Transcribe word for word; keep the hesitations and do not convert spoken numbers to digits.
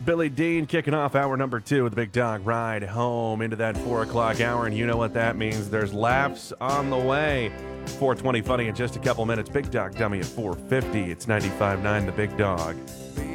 Billy Dean kicking off hour number two with the Big Dog Ride home into that four o'clock hour, and you know what that means. There's laughs on the way. four twenty Funny in just a couple minutes. Big Dog Dummy at four fifty. It's ninety-five point nine The Big Dog.